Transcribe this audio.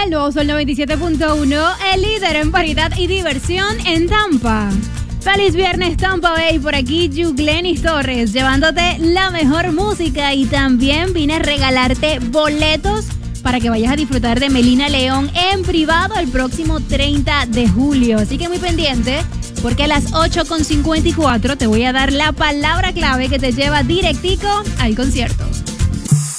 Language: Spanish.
el nuevo Sol 97.1, el líder en variedad y diversión en Tampa. Feliz viernes, Tampa Bay, por aquí Yuglenis Torres, llevándote la mejor música y también vine a regalarte boletos para que vayas a disfrutar de Melina León en privado el próximo 30 de julio. Así que muy pendiente, porque a las 8:54 te voy a dar la palabra clave que te lleva directico al concierto.